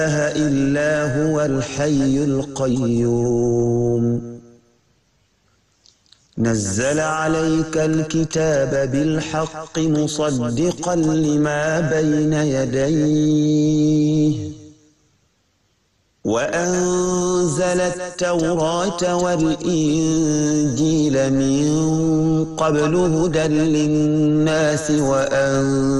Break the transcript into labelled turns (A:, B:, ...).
A: إلا هو الحي القيوم نزل عليك الكتاب بالحق مصدقا لما بين يديه وأنزل التوراة والإنجيل من قبل هدى للناس